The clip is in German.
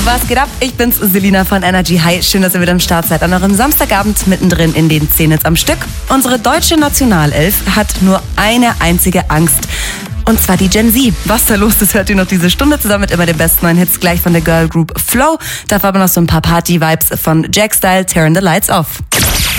Was geht ab? Ich bin's, Selina von Energy High. Schön, dass ihr wieder am Start seid. An eurem Samstagabend mittendrin in den 10 Hits am Stück. Unsere deutsche Nationalelf hat nur eine einzige Angst. Und zwar die Gen Z. Was da los ist, hört ihr noch diese Stunde zusammen mit immer den besten neuen Hits gleich von der Girl Group Flow. Dafür aber noch so ein paar Party-Vibes von Jack Style, Tearing the Lights Off.